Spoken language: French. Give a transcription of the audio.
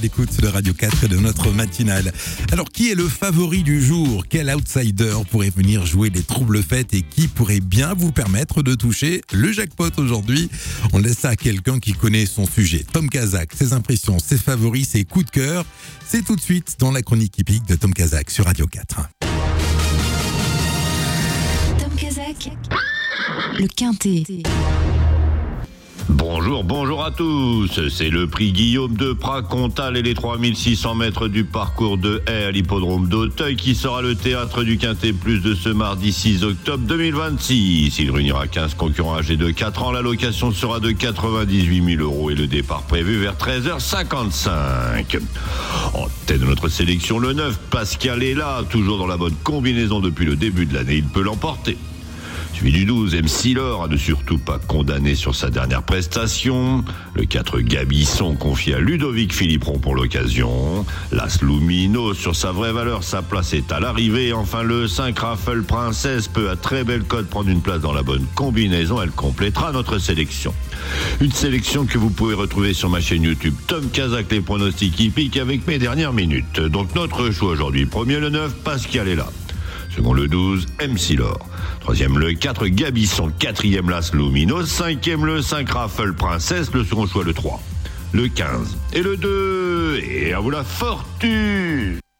L'écoute de Radio 4 et de notre matinale. Alors, qui est le favori du jour? Quel outsider pourrait venir jouer les troubles fêtes et qui pourrait bien vous permettre de toucher le jackpot aujourd'hui? On laisse ça à quelqu'un qui connaît son sujet. Tom Kazak, ses impressions, ses favoris, ses coups de cœur. C'est tout de suite dans la chronique hippique de Tom Kazak sur Radio 4. Tom Kazak, le Quintet. Bonjour à tous. C'est le prix Guillaume de Pras-Comtal et les 3600 mètres du parcours de haie à l'hippodrome d'Auteuil qui sera le théâtre du Quintet Plus de ce mardi 6 octobre 2026. Il réunira 15 concurrents âgés de 4 ans. La location sera de 98 000 € et le départ prévu vers 13h55. En tête de notre sélection, le 9, Pascal est là, toujours dans la bonne combinaison depuis le début de l'année. Il peut l'emporter. Suivi du 12, MC Lor, à ne surtout pas condamner sur sa dernière prestation. Le 4, Gabisson, confié à Ludovic Philippon pour l'occasion. L'As Lumino, sur sa vraie valeur, sa place est à l'arrivée. Enfin, le 5, Raffle Princesse, peut à très belle cote prendre une place dans la bonne combinaison. Elle complétera notre sélection. Une sélection que vous pouvez retrouver sur ma chaîne YouTube Tom Kazak, les pronostics hippiques avec mes dernières minutes. Donc notre choix aujourd'hui, premier le 9, Pascal est là. Second le 12, MC Lor. Troisième le 4, Gabisson. Quatrième l'As Lumino. Cinquième le 5, Raffle Princesse. Le second choix le 3, le 15 et le 2. Et à vous la fortune!